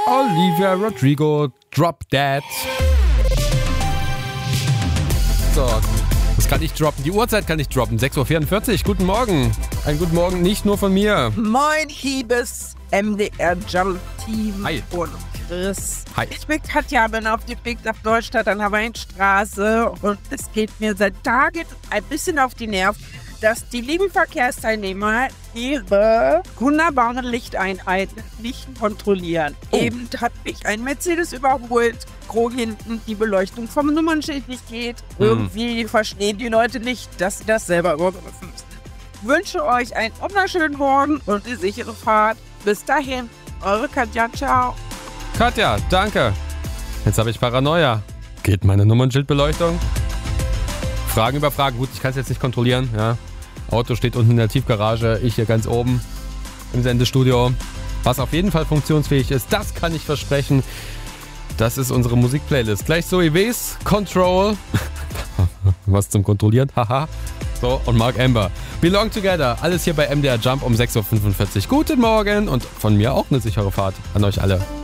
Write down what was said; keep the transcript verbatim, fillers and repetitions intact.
Olivia Rodrigo, Drop Dead. So, das kann ich droppen. Die Uhrzeit kann ich droppen. sechs Uhr vierundvierzig. Guten Morgen. Einen guten Morgen nicht nur von mir. Moin, liebes M D R Jump Team. Hi. Und Chris. Hi. Ich bin Katja, bin auf dem Weg nach Deutschland an der Weinstraße und es geht mir seit Tagen ein bisschen auf die Nerven, dass die lieben Verkehrsteilnehmer ihre wunderbaren Lichteinheiten nicht kontrollieren. Oh. Eben hat mich ein Mercedes überholt, grob hinten die Beleuchtung vom Nummernschild nicht geht. Hm. Irgendwie verstehen die Leute nicht, dass sie das selber überprüfen müssen. Ich wünsche euch einen wunderschönen Morgen und eine sichere Fahrt. Bis dahin, eure Katja, ciao. Katja, danke. Jetzt habe ich Paranoia. Geht meine Nummernschildbeleuchtung? Fragen über Fragen. Gut, ich kann es jetzt nicht kontrollieren. Ja. Auto steht unten in der Tiefgarage. Ich hier ganz oben im Sendestudio. Was auf jeden Fall funktionsfähig ist, das kann ich versprechen. Das ist unsere Musikplaylist. Gleich Zoe Wees, Control. Was zum Kontrollieren. Haha. So, und Mark Amber. Belong Together. Alles hier bei M D R Jump um sechs Uhr fünfundvierzig. Guten Morgen und von mir auch eine sichere Fahrt an euch alle.